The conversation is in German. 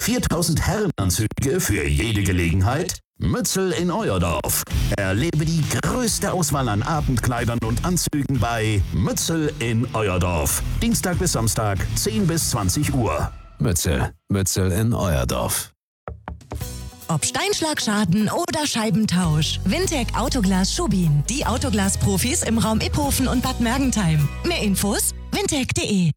4000 Herrenanzüge für jede Gelegenheit? Mützel in Euerdorf. Erlebe die größte Auswahl an Abendkleidern und Anzügen bei Mützel in Euerdorf. Dienstag bis Samstag, 10 bis 20 Uhr. Mützel in Euerdorf. Ob Steinschlagschaden oder Scheibentausch. Wintec Autoglas Schubin. Die Autoglas-Profis im Raum Iphofen und Bad Mergentheim. Mehr Infos: wintec.de.